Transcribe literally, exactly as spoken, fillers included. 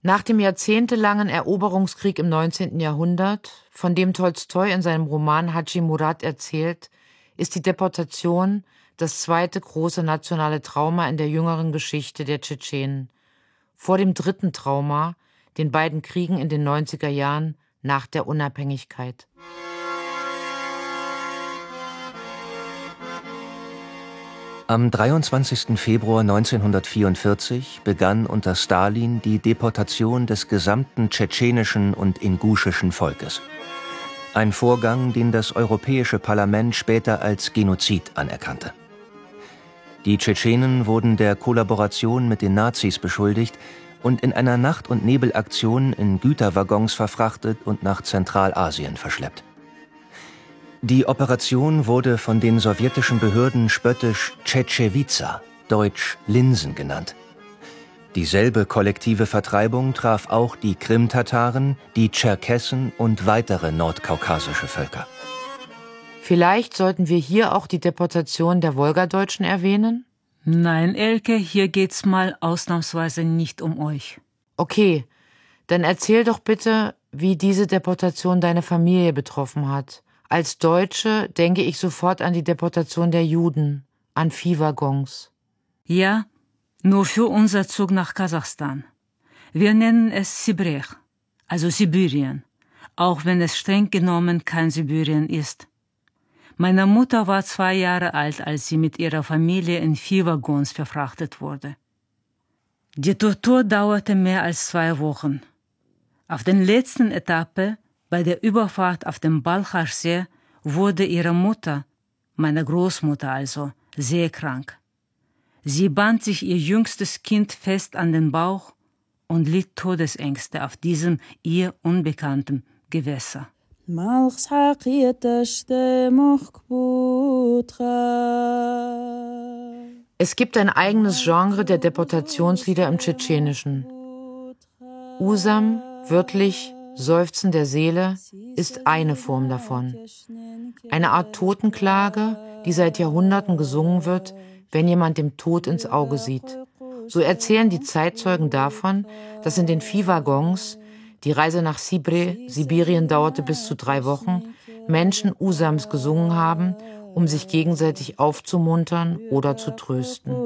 Nach dem jahrzehntelangen Eroberungskrieg im neunzehnten Jahrhundert, von dem Tolstoi in seinem Roman Hadji Murat erzählt, ist die Deportation das zweite große nationale Trauma in der jüngeren Geschichte der Tschetschenen. Vor dem dritten Trauma, den beiden Kriegen in den neunziger Jahren nach der Unabhängigkeit. Am dreiundzwanzigsten Februar neunzehnhundertvierundvierzig begann unter Stalin die Deportation des gesamten tschetschenischen und inguschischen Volkes. Ein Vorgang, den das Europäische Parlament später als Genozid anerkannte. Die Tschetschenen wurden der Kollaboration mit den Nazis beschuldigt und in einer Nacht- und Nebelaktion in Güterwaggons verfrachtet und nach Zentralasien verschleppt. Die Operation wurde von den sowjetischen Behörden spöttisch Tschetschewiza, deutsch Linsen genannt. Dieselbe kollektive Vertreibung traf auch die Krimtataren, die Tscherkessen und weitere nordkaukasische Völker. Vielleicht sollten wir hier auch die Deportation der Wolgadeutschen erwähnen? Nein, Elke, hier geht's mal ausnahmsweise nicht um euch. Okay, dann erzähl doch bitte, wie diese Deportation deine Familie betroffen hat. Als Deutsche denke ich sofort an die Deportation der Juden, an Viehwaggons. Ja, nur für unser Zug nach Kasachstan. Wir nennen es Sibrech, also Sibirien, auch wenn es streng genommen kein Sibirien ist. Meine Mutter war zwei Jahre alt, als sie mit ihrer Familie in Viehwaggons verfrachtet wurde. Die Tortur dauerte mehr als zwei Wochen. Auf der letzten Etappe, bei der Überfahrt auf dem Balchaschsee, wurde ihre Mutter, meine Großmutter also, sehr krank. Sie band sich ihr jüngstes Kind fest an den Bauch und litt Todesängste auf diesem ihr unbekannten Gewässer. Es gibt ein eigenes Genre der Deportationslieder im Tschetschenischen. Usam, wörtlich Seufzen der Seele, ist eine Form davon. Eine Art Totenklage, die seit Jahrhunderten gesungen wird, wenn jemand dem Tod ins Auge sieht. So erzählen die Zeitzeugen davon, dass in den Viehwaggons, die Reise nach Sibre, Sibirien dauerte bis zu drei Wochen, Menschen Usams gesungen haben, um sich gegenseitig aufzumuntern oder zu trösten.